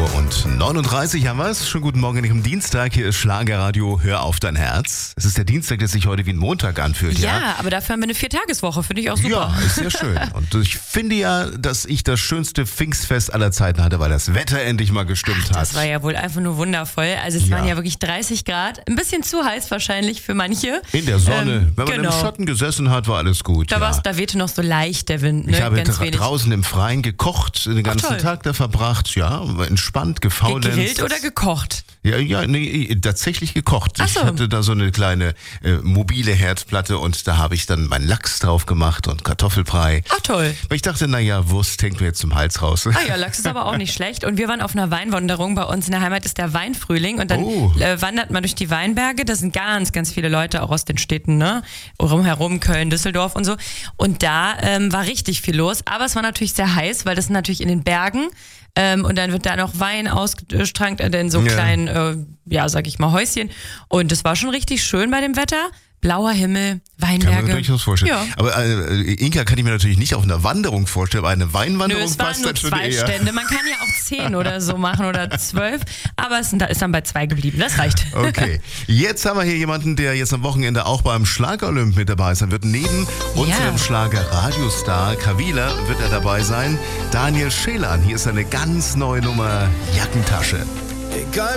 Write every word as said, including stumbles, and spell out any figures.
und neununddreißig haben wir es. Schönen guten Morgen am Dienstag. Hier ist Schlagerradio. Hör auf dein Herz. Es ist der Dienstag, der sich heute wie ein Montag anfühlt. Ja, ja? aber dafür haben wir eine Viertageswoche. Finde ich auch super. Ja, ist sehr schön. Und ich finde ja, dass ich das schönste Pfingstfest aller Zeiten hatte, weil das Wetter endlich mal gestimmt Ach, hat. das war ja wohl einfach nur wundervoll. Also es Ja. waren ja wirklich dreißig Grad. Ein bisschen zu heiß wahrscheinlich für manche. In der Sonne. Ähm, Wenn man genau. im Schatten gesessen hat, war alles gut. Da, ja. war's, da wehte noch so leicht der Wind. Ne? Ich habe Ganz dra- wenig. draußen im Freien gekocht, den ganzen toll. Tag da verbracht. Ja, entspannt, gefaulenzt. Gegrillt oder gekocht? Ja, ja, nee, tatsächlich gekocht. Ach Ich so. hatte da so eine kleine äh, mobile Herdplatte und da habe ich dann meinen Lachs drauf gemacht und Kartoffelbrei. Ach toll. Weil ich dachte, naja, Wurst hängt mir jetzt zum Hals raus. Ah ja, Lachs ist aber auch nicht schlecht. Und wir waren auf einer Weinwanderung. Bei uns in der Heimat ist der Weinfrühling. Und dann Oh. äh, wandert man durch die Weinberge. Da sind ganz, ganz viele Leute auch aus den Städten, ne? Rumherum, Köln, Düsseldorf und so. Und da ähm, war richtig viel los. Aber es war natürlich sehr heiß, weil das sind natürlich in den Bergen. Ähm, und dann wird da noch Wein ausgestrankt in so Ja. kleinen, äh, ja, sag ich mal, Häuschen. Und es war schon richtig schön bei dem Wetter. Blauer Himmel, Kann man Weinberge. mir durchaus vorstellen. Ja. Aber äh, Inka kann ich mir natürlich nicht auf einer Wanderung vorstellen, aber eine Nö, Weinwanderung es waren passt nur dann schon zwei eher. Stände. Man kann ja auch zehn oder so machen oder zwölf. Aber es ist dann bei zwei geblieben. Das reicht. Okay, jetzt haben wir hier jemanden, der jetzt am Wochenende auch beim Schlager-Olymp mit dabei sein wird. Neben unserem Schlager-Radiostar Kavila wird er dabei sein. Daniel Schelan, hier ist eine ganz neue Nummer, Jackentasche. Egal